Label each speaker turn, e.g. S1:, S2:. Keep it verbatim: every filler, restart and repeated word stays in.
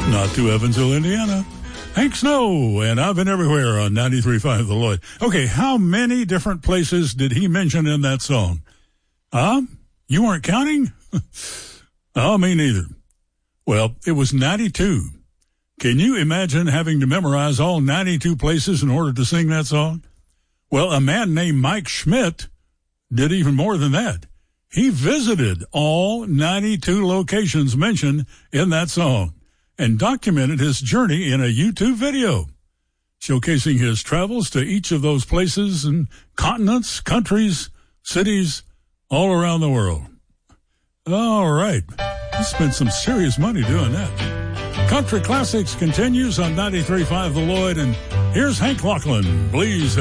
S1: Not to Evansville, Indiana. Hank Snow, and I've been everywhere on ninety-three point five The Lloyd. Okay, how many different places did he mention in that song? Huh? You weren't counting? Oh, me neither. Well, it was ninety-two. Can you imagine having to memorize all ninety-two places in order to sing that song? Well, a man named Mike Schmidt did even more than that. He visited all ninety-two locations mentioned in that song and documented his journey in a YouTube video, showcasing his travels to each of those places and continents, countries, cities, all around the world. All right. He spent some serious money doing that. Country Classics continues on ninety-three point five The Lloyd, and here's Hank Lachlan. Please